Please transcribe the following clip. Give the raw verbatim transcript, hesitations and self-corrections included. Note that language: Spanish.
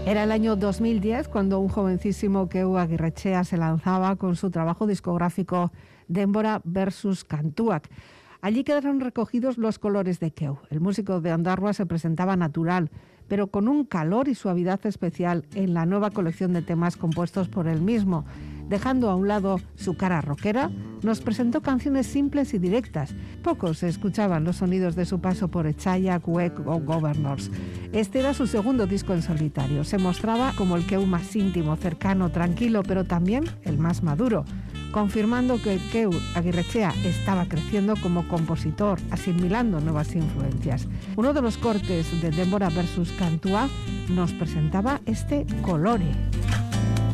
Era el año dos mil diez cuando un jovencísimo Keu Agirrechea se lanzaba con su trabajo discográfico Denbora versus Kantuak. Allí quedaron recogidos los colores de Keu. El músico de Ondarroa se presentaba natural, pero con un calor y suavidad especial en la nueva colección de temas compuestos por él mismo. Dejando a un lado su cara rockera, nos presentó canciones simples y directas. Pocos se escuchaban los sonidos de su paso por Echaya, Cuec o Governors. Este era su segundo disco en solitario. Se mostraba como el Keu más íntimo, cercano, tranquilo, pero también el más maduro, confirmando que Keu Agirrechea estaba creciendo como compositor, asimilando nuevas influencias. Uno de los cortes de Denbora versus Kantuak nos presentaba este Colore.